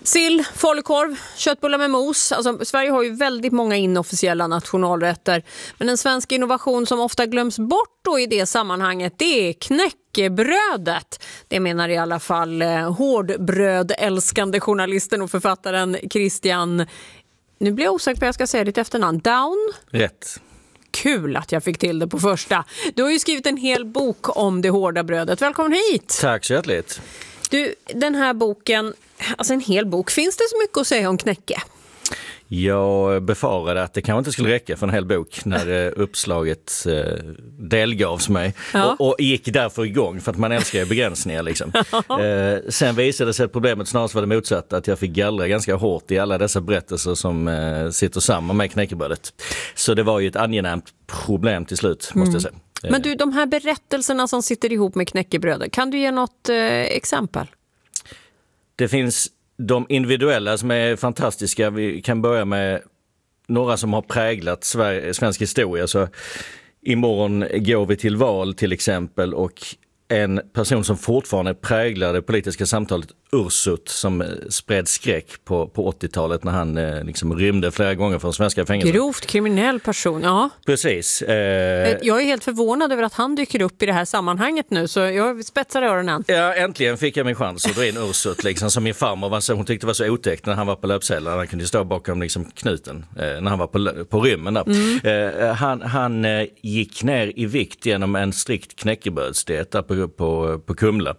Sill, falukorv, köttbullar med mos. Alltså, Sverige har ju väldigt många inofficiella nationalrätter. Men en svensk innovation som ofta glöms bort då i det sammanhanget, det är knäckebrödet. Det menar i alla fall hårdbrödälskande journalisten och författaren Christian... Nu blir jag osäker på att jag ska säga ditt efternamn. Down? Rätt. Kul att jag fick till det på första. Du har ju skrivit en hel bok om det hårda brödet. Välkommen hit! Tack så hjärtligt. Du, den här boken, alltså en hel bok, finns det så mycket att säga om knäcke? Jag befarade att det kanske inte skulle räcka för en hel bok när uppslaget delgavs mig. Ja. Och gick därför igång för att man älskar begränsningar. Liksom. Sen visade det sig att problemet snarare var det motsatta, att jag fick gallra ganska hårt i alla dessa berättelser som sitter samman med knäckebrödet. Så det var ju ett angenämt problem till slut, måste jag säga. Men du, de här berättelserna som sitter ihop med knäckebrödet, kan du ge något exempel? Det finns de individuella som är fantastiska. Vi kan börja med några som har präglat svensk historia. Så imorgon går vi till val till exempel, och en person som fortfarande präglar det politiska samtalet, Ursut, som spred skräck på 80-talet när han liksom rymde flera gånger från svenska fängelser. Grovt kriminell person, ja. Precis. Jag är helt förvånad över att han dyker upp i det här sammanhanget nu, så jag spetsar öronen. Ja, äntligen fick jag min chans att dra in Ursut, liksom, som min farmor var så, hon tyckte det var så otäckt när han var på löpsedlar. Han kunde stå bakom liksom knuten när han var på rymmen där. Han gick ner i vikt genom en strikt knäckebrödsdiet där på Kumla.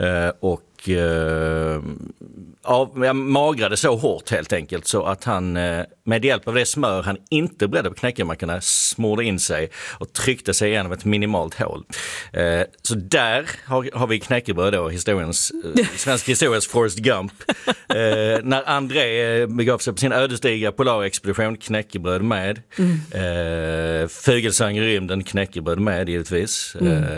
Jag magrade så hårt helt enkelt så att han med hjälp av det smör han inte bredde på knäckemackorna smorde in sig och tryckte sig igenom ett minimalt hål. Så där har vi knäckebröd då, svensk historias Forrest Gump. När André begav sig på sin ödesdigra polarexpedition, knäckebröd med. Fågelsang i rymden, knäckebröd med givetvis.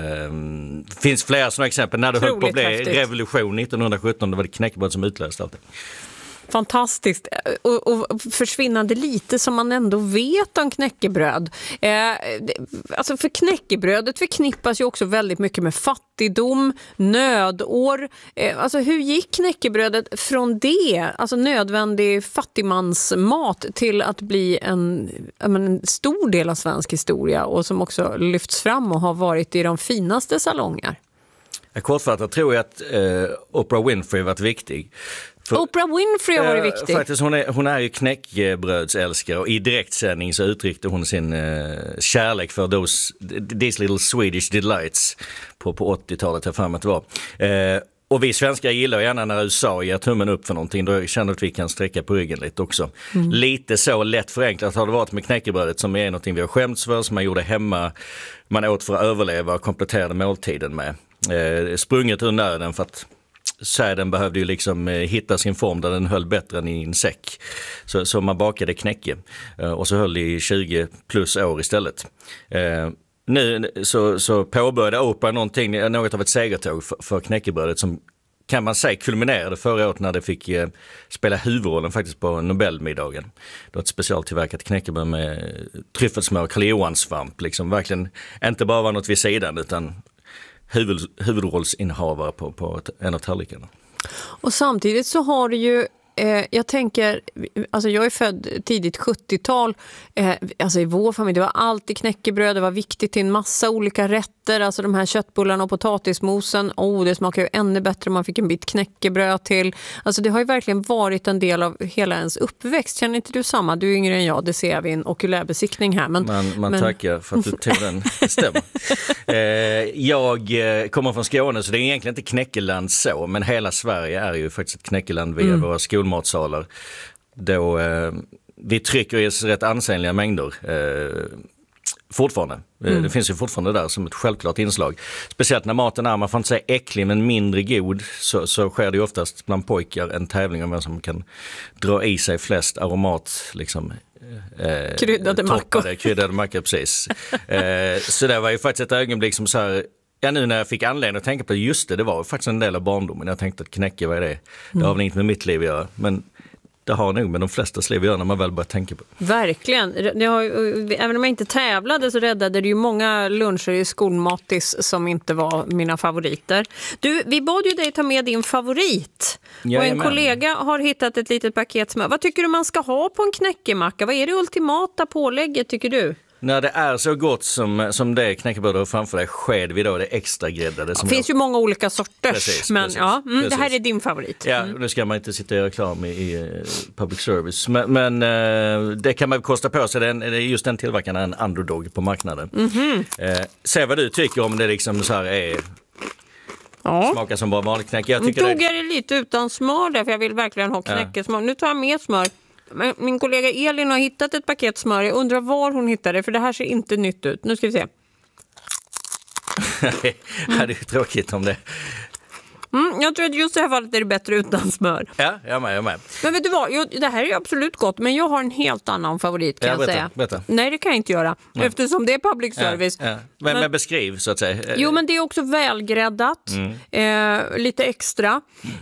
Finns flera sådana exempel. När det höll på att bli revolution 1917, då var det knäckebröd som utlöste allt det. Fantastiskt. Och försvinnande lite som man ändå vet om knäckebröd. Alltså för knäckebrödet förknippas ju också väldigt mycket med fattigdom, nödår. Alltså hur gick knäckebrödet från det, alltså nödvändig fattigmansmat, till att bli en stor del av svensk historia och som också lyfts fram och har varit i de finaste salonger? Kortfattat tror jag att Oprah Winfrey varit viktig. Oprah Winfrey har varit viktig. Faktiskt, hon är ju knäckebrödsälskare, och i direktsändning så uttryckte hon sin kärlek för these little Swedish delights på 80-talet, jag fram att det var. Och vi svenskar gillar gärna när USA ger tummen upp för någonting, då känner att vi kan sträcka på ryggen lite också. Lite så lätt förenklat har det varit med knäckebrödet, som är någonting vi har skämts för, som man gjorde hemma, man åt för att överleva och kompletterade måltiden med. Sprunget ur nöden, för att säden behövde ju liksom hitta sin form där den höll bättre än i en säck. Så man bakade knäcke och så höll det i 20 plus år istället. Nu så påbörjade Oprah något av ett segertåg för knäckebrödet, som kan man säga kulminerade förra året när det fick spela huvudrollen faktiskt på Nobelmiddagen. Det var ett specialtillverkat knäckebröd med tryffelsmör, Karl Johan-svamp, liksom verkligen inte bara var något vid sidan utan huvudrollsinnehavare på en av tallrikarna. Och samtidigt så har det ju, jag tänker, alltså jag är född tidigt 70-tal, alltså i vår familj, det var alltid knäckebröd, det var viktigt till en massa olika rätter, alltså de här köttbullarna och potatismosen, det smakar ju ännu bättre om man fick en bit knäckebröd till. Alltså det har ju verkligen varit en del av hela ens uppväxt. Känner inte du samma? Du är yngre än jag, det ser vi i en okulärbesiktning här. Man tackar för att du tog den, det stämmer. Jag kommer från Skåne, så det är egentligen inte knäckeland så, men hela Sverige är ju faktiskt ett knäckeland via våra skolmatsalar. Då vi trycker i rätt ansenliga mängder fortfarande. Det finns ju fortfarande där som ett självklart inslag. Speciellt när maten är, man får inte säga äcklig men mindre god, så sker det ju oftast bland pojkar en tävling om vem som kan dra i sig flest aromat, liksom kryddade mackor, precis. Så det var ju faktiskt ett ögonblick som så här, nu när jag fick anledning att tänka på det var faktiskt en del av barndomen. Jag tänkte att knäcke, vad är det? Det har väl inte med mitt liv att göra, men det har nog med de flesta liv att göra när man väl börjar tänka på. Verkligen. Även om jag inte tävlade så räddade det ju många luncher i skolmatis som inte var mina favoriter. Du, vi bad ju dig ta med din favorit. Och en kollega har hittat ett litet paket smör. Vad tycker du man ska ha på en knäckemacka? Vad är det ultimata pålägget tycker du? När det är så gott som det knäckebröd och framför dig sked vid då det extra gräddade. Det finns ju många olika sorters. Precis, men precis, ja, precis. Det här är din favorit. Ja, nu ska man inte sitta och göra reklam i public service. Men det kan man kosta på sig. Just den tillverkaren är en underdog på marknaden. Se vad du tycker om det liksom så här är... Ja. Smakar som bara vanlig knäcke. Jag tycker tog jag det lite utan smör där för jag vill verkligen ha knäckesmör. Nu tar jag med smör. Min kollega Elin har hittat ett paket smör. Jag undrar var hon hittade det för det här ser inte nytt ut. Nu ska vi se. Det är ju tråkigt om det. Jag tror att just det här fallet är det bättre utan smör. Ja, jag med. Men vet du vad, det här är absolut gott, men jag har en helt annan favorit kan jag säga. Berätta. Nej, det kan jag inte göra, eftersom det är public service. Ja. Men beskriv så att säga. Jo, men det är också välgräddat, lite extra.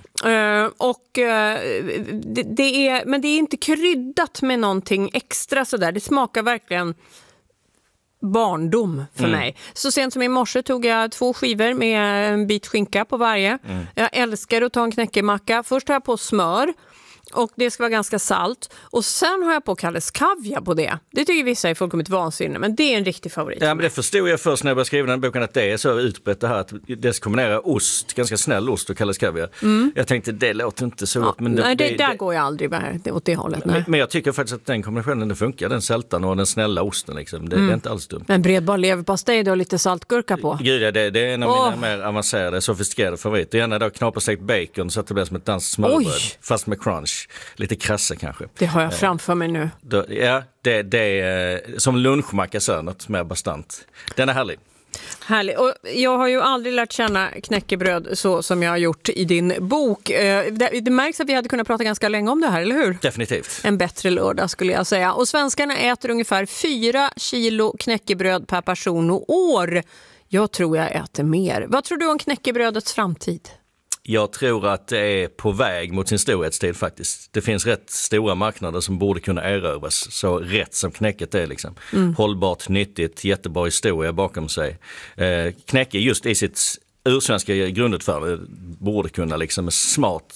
Men det är inte kryddat med någonting extra sådär. Det smakar verkligen... barndom för mig. Så sent som i morse tog jag 2 skivor med en bit skinka på varje. Jag älskar att ta en knäckemacka. Först har jag på smör och det ska vara ganska salt. Och sen har jag på Kalles kaviar på det. Det tycker vissa är fullkomligt vansinne, men det är en riktig favorit. Ja, men det förstod jag först när jag började skriva den boken att det är så utbrett det här att det ska kombinera ost, ganska snäll ost och Kalles kaviar. Jag tänkte det låter inte så gott. Men där går jag aldrig åt det hållet. Nej. Men jag tycker faktiskt att den kombinationen det funkar, den sältan och den snälla osten liksom. Det är inte alls dumt. En bredbar leverpastej och lite saltgurka på. Gud, det är en av mina mer avancerade, sofistikerade favoriter. Gärna då knaperstekt bacon så att det blir som ett danskt smörbröd. Fast med crunch. Lite krassa kanske. Det har jag framför mig nu. Det är som lunchmacka så något mer bastant. Den är härlig. Härligt. Och jag har ju aldrig lärt känna knäckebröd så som jag har gjort i din bok. Det märks att vi hade kunnat prata ganska länge om det här, eller hur? Definitivt. En bättre lördag skulle jag säga. Och svenskarna äter ungefär 4 kilo knäckebröd per person och år. Jag tror jag äter mer. Vad tror du om knäckebrödets framtid? Jag tror att det är på väg mot sin storhetstid faktiskt. Det finns rätt stora marknader som borde kunna erövras så rätt som knäcket är liksom. Hållbart, nyttigt, jättebra historia bakom sig. Knäcke just i sitt ursvenska grundutförande borde kunna liksom med smart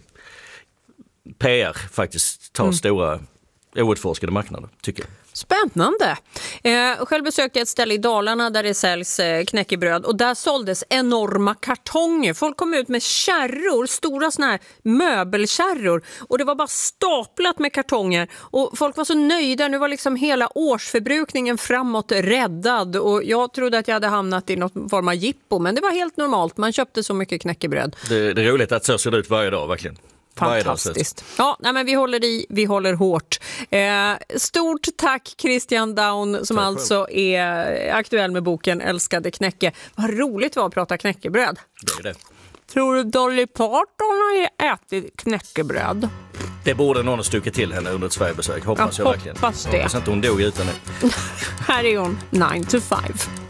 PR faktiskt ta stora outforskade marknader, tycker jag. Spännande. Själv besökte jag ett ställe i Dalarna där det säljs knäckebröd och där såldes enorma kartonger. Folk kom ut med kärror, stora såna här möbelkärror och det var bara staplat med kartonger och folk var så nöjda. Nu var liksom hela årsförbrukningen framåt räddad och jag trodde att jag hade hamnat i någon form av jippo, men det var helt normalt. Man köpte så mycket knäckebröd. Det är roligt att så ser det ut varje dag, verkligen. Fantastiskt. Ja, men vi håller i, vi håller hårt. Stort tack Christian Daun som alltså är aktuell med boken Älskade knäcke. Vad roligt det var att prata knäckebröd. Det är det. Tror du Dolly Parton har ätit knäckebröd? Det borde någon ha stuckit till henne under ett Sverigebesök, hoppas jag verkligen. Hoppas det. Hoppas inte hon dog utan det. Här är hon, 9 to 5.